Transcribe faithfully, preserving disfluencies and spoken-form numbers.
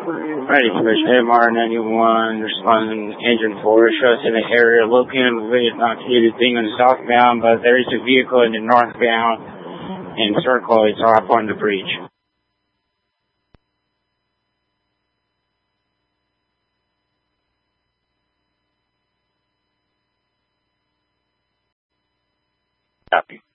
Ready for M R ninety-one, responding engine four, shows in the area located with not commuted being on the southbound, but there is a vehicle in the northbound and circle is off on the breach. Copy.